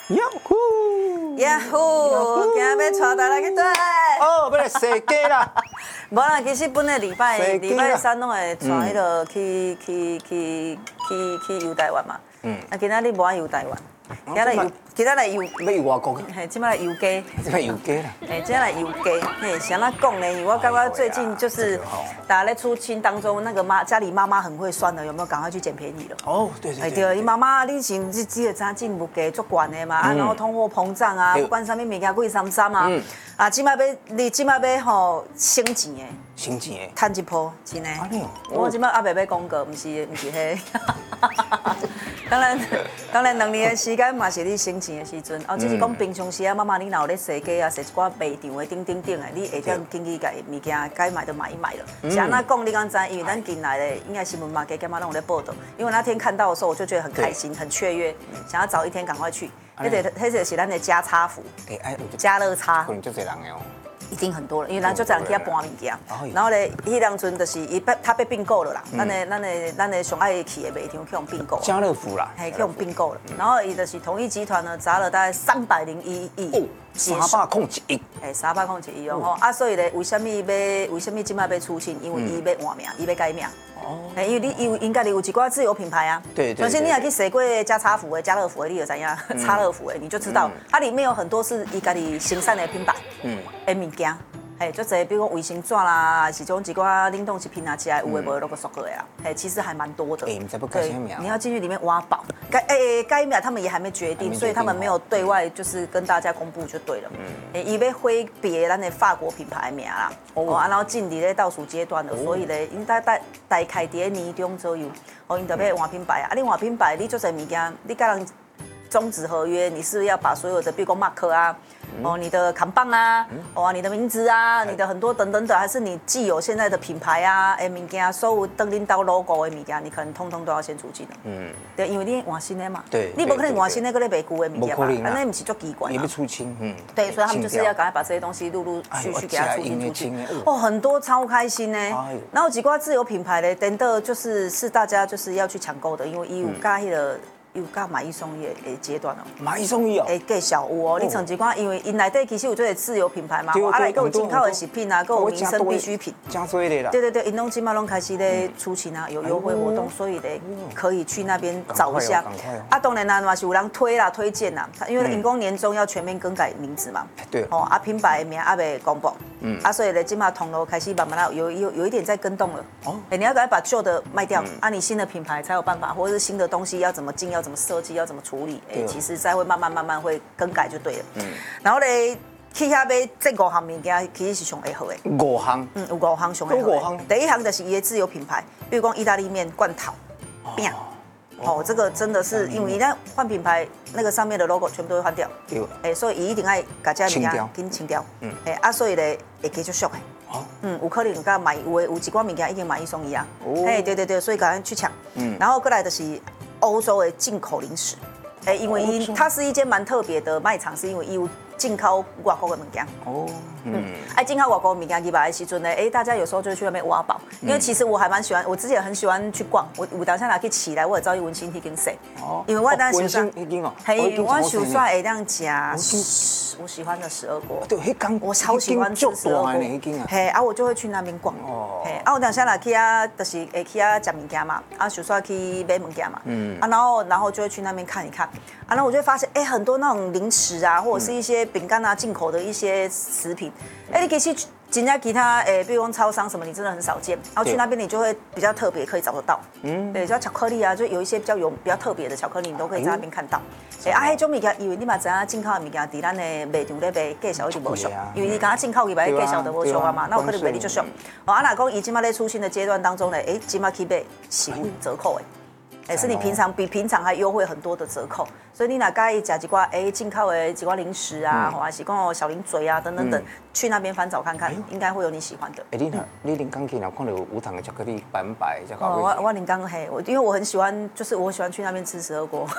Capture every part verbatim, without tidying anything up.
呀呼！ 呀呼！今日要带大家去倒？ 哦，要来踅街啦！ 无啦，其实本来礼拜礼拜三拢会带迄个去去去去去游台湾嘛。嗯。啊，今仔日无爱游台湾，今仔来游，今仔来游。 要游外国？ 嘿，即摆来游街。 即摆游街啦。 嘿，即摆来游街。嘿，想哪讲呢？我感觉最近就是大家在出清当中，那个妈家里妈妈很会算的，有没有赶快去捡便宜了？ 哦，对对对。对，伊妈妈，你是毋是只个知进物价足悬的嘛？啊，然后通货膨胀啊，不管啥物物件贵三三啊。啊，即摆要你即摆要吼省钱的。 省钱的。 趁一波，真的。我即摆还袂要广告，毋是毋是迄。当然，当然，两年的时间嘛是你省钱的时阵。哦，只是讲平常时啊，妈妈你若有咧踅街啊，踅一寡卖场的顶顶顶的，你下点紧去甲物件该买就买一买了。是安那讲，你刚知，因为咱近来的应该新闻嘛，加加嘛拢有咧报道。因为那天看到的时候，我就觉得很开心，很雀跃，想要早一天赶快去。那个，那个是咱的加差服，加乐差。 可能就这人哦。 已经很多了，因为咱就这样去遐搬物件，然后咧，迄当阵就是伊被他被并购了啦，咱的咱的咱的上爱去的卖场去用并购， 家乐福啦， 嘿，去用并购了，然后伊就是统一集团呢砸了大概三百零一亿， 三百空一亿， 哎，三百空一亿哦吼，啊，所以咧，为什么要为什么今麦要出清？因为伊要换名，伊要改名。哦，因为你有应该有一寡自有品牌啊， 对对。 首先你也去踅过家差福的、家乐福的，你就知影，家乐福的你就知道，它里面有很多是伊家己生产的品牌，嗯，的物件。嘿，就这，比如讲卫生纸啦，是种一寡冷冻食品拿起来，有诶无那个熟过呀。嘿，其实还蛮多的。 哎，你才不改什么？ 你要进去里面挖宝。改诶，改名他们也还没决定，所以他们没有对外就是跟大家公布就对了。嗯。诶，伊要挥别咱的法国品牌名啦。哦。啊，然后进伫咧倒数阶段了，所以咧，因大大大开伫年中左右，哦，因特别换品牌啊。啊，你换品牌，你做侪物件，你甲人终止合约，你是不是要把所有的，比如讲 mark 啊？哦，你的扛棒啊，哦，你的名字啊，你的很多等等的，还是你既有现在的品牌啊，哎，物件所有登领到 logo 的物件，你可能通通都要先出境了。嗯，对，因为你换新的嘛， 对， 你不可能换新的个咧卖旧的物件嘛，那不是足奇怪。 你要出清，嗯， 对，所以他们就是要赶快把这些东西陆陆续续给它出清出去。哦，很多超开心呢。然后几挂自有品牌的，等的就是是大家就是要去抢购的，因为伊有加迄个。有甲买一送一的阶段哦， 买一送一哦， 诶，计小屋哦，你像一寡，因为因内底其实有这个自有品牌嘛，啊来，还有进口的食品啊，还有民生必需品， 加多的啦。 对对对，因拢今嘛拢开始咧出清啊，有优惠活动，所以咧可以去那边找一下。啊，当然啦，嘛是有人推啦，推荐啦，因为因公年终要全面更改名字嘛。 对。 哦，啊品牌的名还未公布，嗯，啊所以咧今嘛通路开始慢慢啦有有有一点在跟动了。哦。哎，你要赶快把旧的卖掉，啊你新的品牌才有办法，或者是新的东西要怎么进，要怎么设计，要怎么处理，哎，其实才会慢慢慢慢会更改就对了。嗯，然后咧，去遐买这五项物件，其实是上会好的。 五项， 嗯，有五项上会好。五项。第一项就是伊的自有品牌，比如讲意大利面罐头，变。哦，这个真的是因为你在换品牌，那个上面的 logo 全部都会换掉。对。哎，所以伊一定爱把这物件紧清掉。嗯。哎，啊，所以咧会继续俗的。哦。嗯，有可能甲买有的有几款物件已经买一送一啊。哦。哎，对对对，所以赶快去抢。嗯。然后过来就是欧洲的进口零食。哎，因为因它是一间蛮特别的卖场，是因为伊有进口外国的物件。哦，嗯，哎，进口外国的物件去买的时阵呢，哎，大家有时候就会去那边挖宝，因为其实我还蛮喜欢，我之前很喜欢去逛，我我当下拿去起来，我也知道文心迄间谁，哦，因为我当时文心迄间哦，嘿，我手刷会当吃，我喜欢的十二国，对，迄间我超喜欢吃十二国，嘿，啊，我就会去那边逛，哦，嘿，啊，我当下拿去啊，就是会去啊吃物件嘛，啊，手刷去买物件嘛，嗯，啊，然后然后就会去那边看一看。啊，然后我就会发现，哎，很多那种零食啊，或者是一些饼干啊，进口的一些食品，哎，你可以去人家其他，哎，比如说超商什么，你真的很少见。然后去那边你就会比较特别，可以找得到。嗯，对，像巧克力啊，就有一些比较有比较特别的巧克力，你都可以在那边看到。哎，啊，迄种物件，因为你嘛知影进口的物件，伫咱的卖场咧卖介绍一定无俗，因为你刚刚进口去买介绍的无俗啊嘛，那有可能卖你就俗。哦，啊，若讲伊即马咧出新的阶段当中咧，哎，即马去买是有折扣的。哎，是你平常比平常还优惠很多的折扣，所以你哪介意吃几挂哎进口的几挂零食啊，或者是讲小零嘴啊等等等，去那边翻找看看，应该会有你喜欢的。 哎，你你临港去哪看到有糖的巧克力板白巧克力？ 我我临港嘿，我因为我很喜欢，就是我喜欢去那边吃十二锅。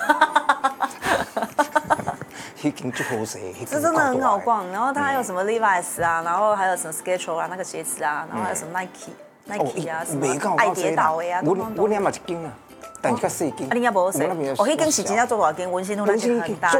已经就好食， 这真的很好逛。然后它还有什么 Levi's 啊，然后还有什么 Skechers 啊那个鞋子啊，然后还有什么 Nike。Nike 啊，什么爱跌倒的啊， 我我两嘛一间啊，但是较细间。 啊，你也无细，哦，迄间是真正做偌间，温馨都那是很大。